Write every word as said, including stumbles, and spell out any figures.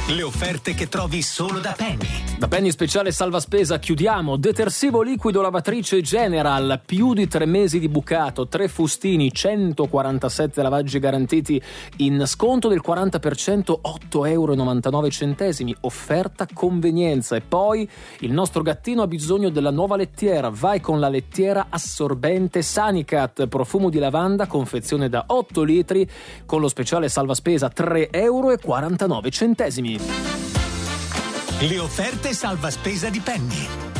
Le offerte che trovi solo da Penny. Da Penny speciale salva spesa chiudiamo. Detersivo liquido lavatrice General, più di tre mesi di bucato, tre fustini, centoquarantasette lavaggi garantiti in sconto del quaranta per cento, otto euro e novantanove centesimi. Offerta convenienza. E poi il nostro gattino ha bisogno della nuova lettiera. Vai con la lettiera assorbente Sanicat, profumo di lavanda, confezione da otto litri, con lo speciale salva spesa tre euro e quarantanove centesimi. Le offerte salva spesa di Penny.